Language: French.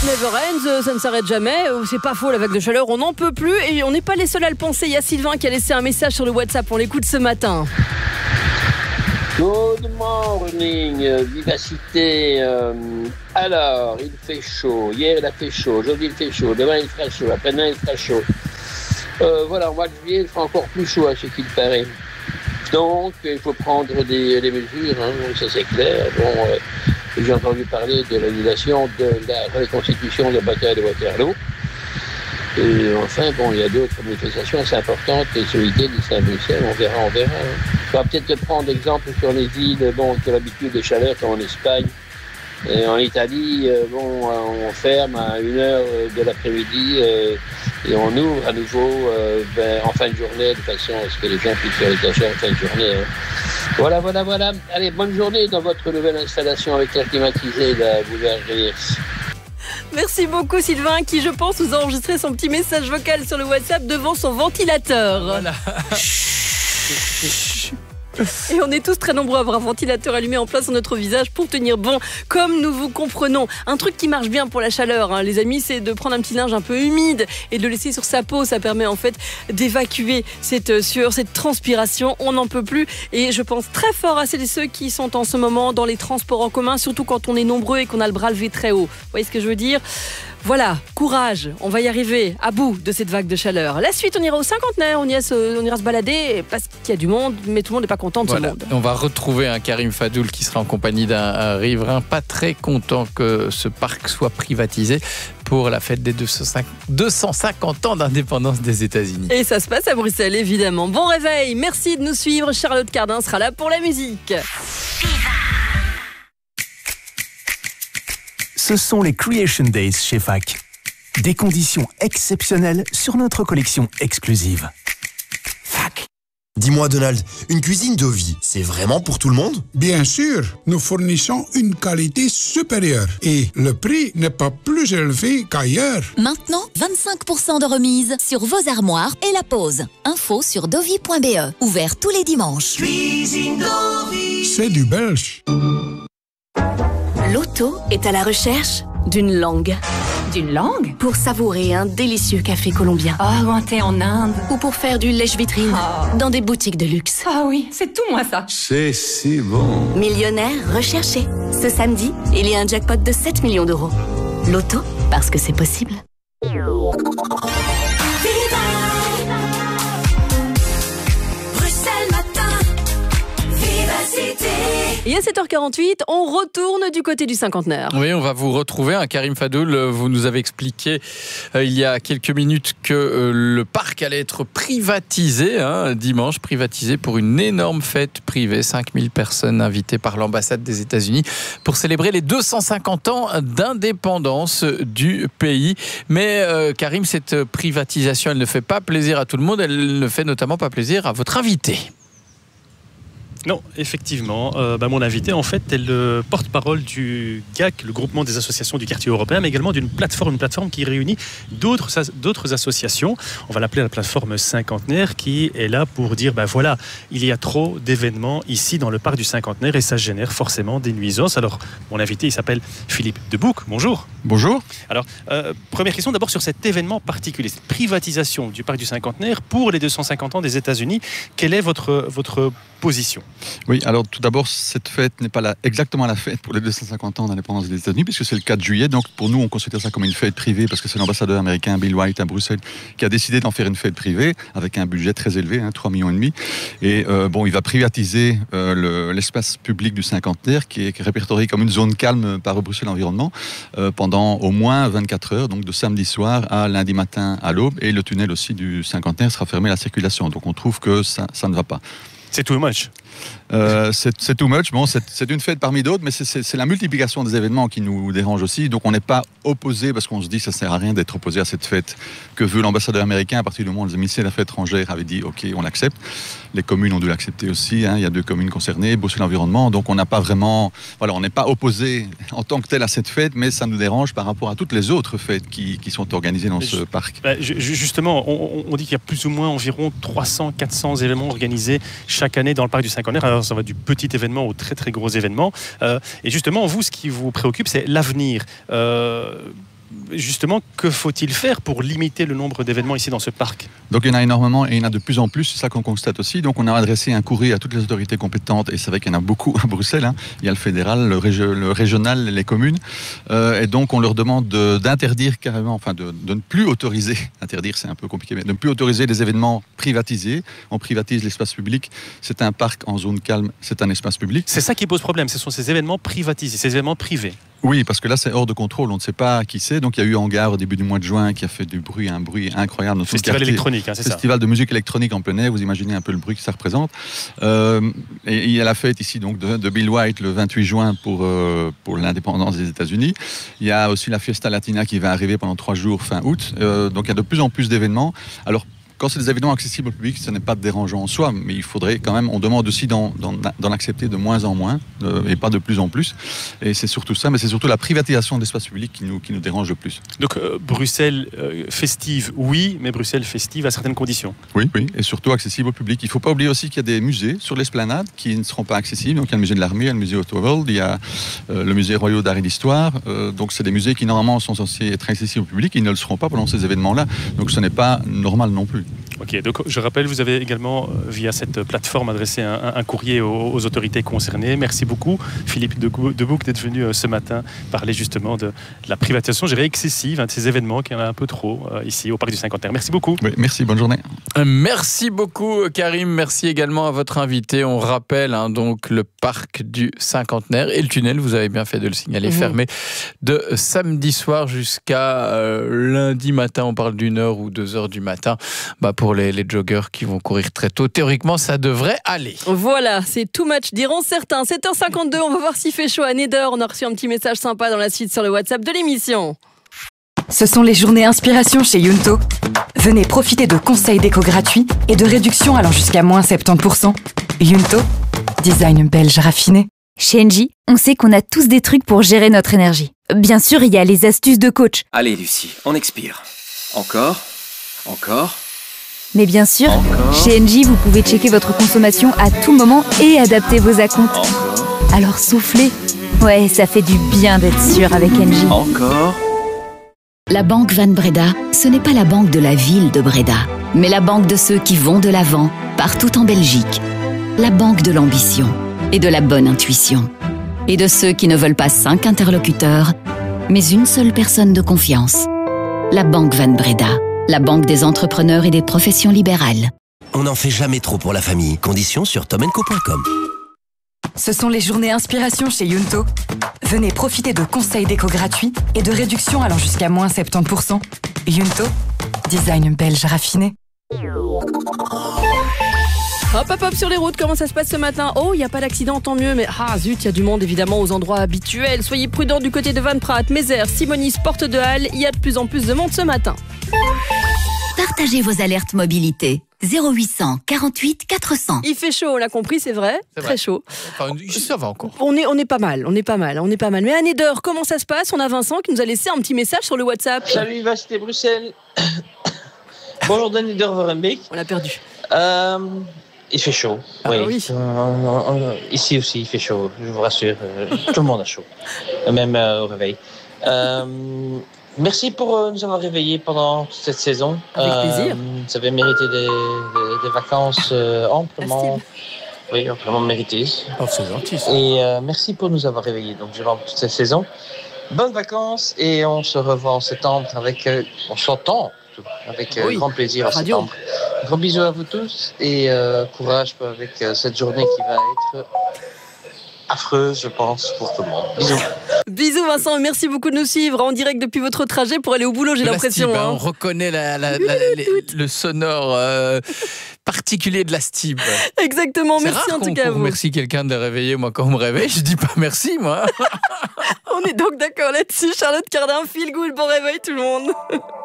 never ends, ça ne s'arrête jamais. C'est pas faux, la vague de chaleur, on n'en peut plus. Et on n'est pas les seuls à le penser. Il y a Sylvain qui a laissé un message sur le WhatsApp. On l'écoute ce matin. Good morning, Vivacité. Alors, il fait chaud. Hier, il a fait chaud. Aujourd'hui, il fait chaud. Demain, il fera chaud. Après-demain, il fera chaud. Voilà, au mois de juillet, il fera encore plus chaud à ce qu'il paraît. Donc, il faut prendre des mesures, hein, ça c'est clair. Bon, j'ai entendu parler de l'annulation de la reconstitution de la bataille de Waterloo. Et enfin, bon, il y a d'autres manifestations assez importantes, et ce week-end, Saint-Bruxelles, on verra. Hein. On va peut-être prendre exemple sur les îles, bon, qui ont l'habitude des chaleurs, comme en Espagne. Et en Italie, bon, on ferme à 1h de l'après-midi et on ouvre à nouveau en fin de journée, de façon à ce que les gens puissent faire les achats en fin de journée. Hein. Voilà. Allez, bonne journée dans votre nouvelle installation avec l'air climatisé, la Boulevardiers. Merci beaucoup Sylvain qui, je pense, vous a enregistré son petit message vocal sur le WhatsApp devant son ventilateur. Voilà. Et on est tous très nombreux à avoir un ventilateur allumé en place sur notre visage pour tenir bon, comme nous vous comprenons. Un truc qui marche bien pour la chaleur, hein, les amis, c'est de prendre un petit linge un peu humide et de le laisser sur sa peau. Ça permet en fait d'évacuer cette sueur, cette transpiration. On n'en peut plus. Et je pense très fort à celles et ceux qui sont en ce moment dans les transports en commun, surtout quand on est nombreux et qu'on a le bras levé très haut. Vous voyez ce que je veux dire ? Voilà, courage, on va y arriver à bout de cette vague de chaleur. La suite, on ira au cinquantenaire, on ira se balader parce qu'il y a du monde, mais tout le monde n'est pas content de ce monde. On va retrouver un Karim Fadoul qui sera en compagnie d'un riverain pas très content que ce parc soit privatisé pour la fête des 250 ans d'indépendance des États-Unis. Et ça se passe à Bruxelles, évidemment. Bon réveil, merci de nous suivre. Charlotte Cardin sera là pour la musique. Ce sont les Creation Days chez FAC. Des conditions exceptionnelles sur notre collection exclusive. FAC. Dis-moi Donald, une cuisine Dovi, c'est vraiment pour tout le monde ? Bien sûr, nous fournissons une qualité supérieure et le prix n'est pas plus élevé qu'ailleurs. Maintenant, 25% de remise sur vos armoires et la pose. Info sur dovi.be. Ouvert tous les dimanches. Cuisine Dovi. C'est du belge. L'auto est à la recherche d'une langue. D'une langue ? Pour savourer un délicieux café colombien. Oh, ou un thé en Inde. Ou pour faire du lèche-vitrine dans des boutiques de luxe. Ah oui, c'est tout moi ça. C'est si bon. Millionnaire recherché. Ce samedi, il y a un jackpot de 7 millions d'euros. L'auto, parce que c'est possible. Et à 7h48, on retourne du côté du cinquantenaire. Oui, on va vous retrouver, un Karim Fadoul. Vous nous avez expliqué il y a quelques minutes que le parc allait être privatisé, dimanche, privatisé pour une énorme fête privée. 5000 personnes invitées par l'ambassade des États-Unis pour célébrer les 250 ans d'indépendance du pays. Mais Karim, cette privatisation, elle ne fait pas plaisir à tout le monde. Elle ne fait notamment pas plaisir à votre invité. Non, effectivement. Mon invité, en fait, est le porte-parole du GAC, le groupement des associations du quartier européen, mais également d'une plateforme, une plateforme qui réunit d'autres associations. On va l'appeler la plateforme cinquantenaire, qui est là pour dire, voilà, il y a trop d'événements ici dans le parc du cinquantenaire et ça génère forcément des nuisances. Alors, mon invité, il s'appelle Philippe Debouc. Bonjour. Bonjour. Alors, première question d'abord sur cet événement particulier, cette privatisation du parc du cinquantenaire pour les 250 ans des États-Unis. Quelle est votre position ? Oui, alors tout d'abord, cette fête n'est pas exactement la fête pour les 250 ans d'indépendance des États-Unis, puisque c'est le 4 juillet. Donc pour nous, on considère ça comme une fête privée, parce que c'est l'ambassadeur américain Bill White à Bruxelles qui a décidé d'en faire une fête privée, avec un budget très élevé, 3,5 millions. Et il va privatiser l'espace public du cinquantenaire, qui est répertorié comme une zone calme par Bruxelles Environnement, pendant au moins 24 heures, donc de samedi soir à lundi matin à l'aube. Et le tunnel aussi du cinquantenaire sera fermé à la circulation. Donc on trouve que ça ne va pas. C'est too much. C'est too much. Bon, c'est une fête parmi d'autres, mais c'est la multiplication des événements qui nous dérange aussi. Donc on n'est pas opposé, parce qu'on se dit que ça ne sert à rien d'être opposé à cette fête que veut l'ambassadeur américain. À partir du moment où les ministères des Affaires étrangères avaient dit OK, on l'accepte. Les communes ont dû l'accepter aussi. Il y a 2 communes concernées, Bruxelles Environnement. Donc on n'a pas vraiment, on n'est pas opposé en tant que tel à cette fête, mais ça nous dérange par rapport à toutes les autres fêtes qui sont organisées dans ce parc. Justement, on dit qu'il y a plus ou moins environ 300-400 événements organisés chaque année dans le parc du cinquantenaire. Alors ça va du petit événement au très très gros événement. Et justement, vous, ce qui vous préoccupe, c'est l'avenir. justement, que faut-il faire pour limiter le nombre d'événements ici dans ce parc? Donc il y en a énormément et il y en a de plus en plus, c'est ça qu'on constate aussi. Donc on a adressé un courrier à toutes les autorités compétentes et c'est vrai qu'il y en a beaucoup à Bruxelles. Hein. Il y a le fédéral, le régional, les communes. Et donc on leur demande d'interdire carrément, enfin de ne plus autoriser, interdire c'est un peu compliqué, mais de ne plus autoriser les événements privatisés. On privatise l'espace public. C'est un parc en zone calme, c'est un espace public. C'est ça qui pose problème, ce sont ces événements privatisés, ces événements privés. Oui, parce que là, c'est hors de contrôle. On ne sait pas qui c'est. Donc, il y a eu Hangar au début du mois de juin qui a fait un bruit incroyable. Festival électronique, hein, c'est ça. Festival de musique électronique en plein air. Vous imaginez un peu le bruit que ça représente. Et il y a la fête ici donc de Bill White le 28 juin pour l'indépendance des États-Unis. Il y a aussi la Fiesta Latina qui va arriver pendant 3 jours fin août. Donc, il y a de plus en plus d'événements. Alors, quand c'est des événements accessibles au public, ce n'est pas dérangeant en soi, mais il faudrait quand même, on demande aussi d'en accepter de moins en moins, et pas de plus en plus. Et c'est surtout ça, mais c'est surtout la privatisation de l'espace public qui nous dérange le plus. Donc Bruxelles festive, oui, mais Bruxelles festive à certaines conditions. Oui, et surtout accessible au public. Il ne faut pas oublier aussi qu'il y a des musées sur l'esplanade qui ne seront pas accessibles. Donc il y a le musée de l'armée, il y a le musée Autoworld, il y a le musée royal d'art et d'histoire. Donc c'est des musées qui normalement sont censés être accessibles au public, ils ne le seront pas pendant ces événements-là. Donc ce n'est pas normal non plus. Ok, donc je rappelle, vous avez également, via cette plateforme, adressé un courrier aux autorités concernées. Merci beaucoup, Philippe Debouc, d'être venu ce matin parler justement de la privatisation, je dirais, excessive, de ces événements, qu'il y en a un peu trop ici au Parc du Cinquantenaire. Merci beaucoup. Oui, merci, bonne journée. Merci beaucoup, Karim. Merci également à votre invité. On rappelle donc le Parc du Cinquantenaire et le tunnel, vous avez bien fait de le signaler, fermé de samedi soir jusqu'à lundi matin. On parle d'1h ou 2h du matin. Pour les joggers qui vont courir très tôt. Théoriquement, ça devrait aller. Voilà, c'est too much, diront certains. 7h52, on va voir s'il fait chaud à Neder. On a reçu un petit message sympa dans la suite sur le WhatsApp de l'émission. Ce sont les journées inspiration chez Yunto. Venez profiter de conseils déco gratuits et de réductions allant jusqu'à moins 70%. Yunto, design belge raffiné. Chez Engie, on sait qu'on a tous des trucs pour gérer notre énergie. Bien sûr, il y a les astuces de coach. Allez Lucie, on expire. Encore. Mais bien sûr, chez Engie, vous pouvez checker votre consommation à tout moment et adapter vos acomptes. Alors soufflez. Ouais, ça fait du bien d'être sûr avec Engie. Encore. La banque Van Breda, ce n'est pas la banque de la ville de Breda, mais la banque de ceux qui vont de l'avant, partout en Belgique. La banque de l'ambition et de la bonne intuition. Et de ceux qui ne veulent pas 5 interlocuteurs, mais une seule personne de confiance. La banque Van Breda. La banque des entrepreneurs et des professions libérales. On n'en fait jamais trop pour la famille. Conditions sur tomenco.com. Ce sont les journées inspiration chez Yunto. Venez profiter de conseils déco gratuits et de réductions allant jusqu'à moins 70%. Yunto, design belge raffiné. Hop sur les routes, comment ça se passe ce matin? Oh, il n'y a pas d'accident, tant mieux, mais zut, il y a du monde évidemment aux endroits habituels. Soyez prudents du côté de Van Praat, Mézère, Simonis, Porte de Halle, il y a de plus en plus de monde ce matin. Partagez vos alertes mobilité. 0800 48 400. Il fait chaud, on l'a compris, c'est vrai. Très chaud. Enfin, ça va encore. On est pas mal. Mais à Neder, comment ça se passe? On a Vincent qui nous a laissé un petit message sur le WhatsApp. Salut, Vivacité Bruxelles. Bonjour de Neder Vorembeek. On l'a perdu. Il fait chaud. Oui. Ici aussi, il fait chaud, je vous rassure. Tout le monde a chaud, même au réveil. Merci pour nous avoir réveillés pendant toute cette saison. Avec plaisir. Vous avez mérité des vacances amplement. Oui, amplement méritées. Oh, c'est gentil. Ça. Et merci pour nous avoir réveillés donc, durant toute cette saison. Bonnes vacances et on se revoit en septembre avec. On s'entend avec grand plaisir en septembre. Gros bisous à vous tous et courage avec cette journée qui va être affreuse, je pense, pour tout le monde. Bisous. Bisous Vincent, merci beaucoup de nous suivre en direct depuis votre trajet pour aller au boulot, j'ai l'impression. Stib, on reconnaît le sonore particulier de la Stib. Exactement, merci en tout cas à vous. Merci quelqu'un de réveiller, moi quand on me réveille, je dis pas merci moi. On est donc d'accord là-dessus. Charlotte Cardin, feel good, bon réveil tout le monde.